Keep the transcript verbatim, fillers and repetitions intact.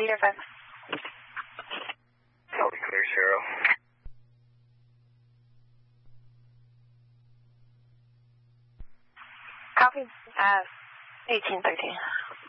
meter five. Delta clear, zero. Copy. Uh, eighteen thirteen.